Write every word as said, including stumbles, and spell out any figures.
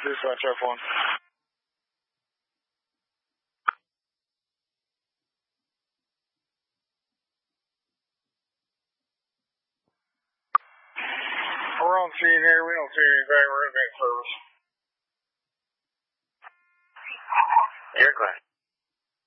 Dispatch F one. We're on scene here. We don't see anything. We're in main service. Air class.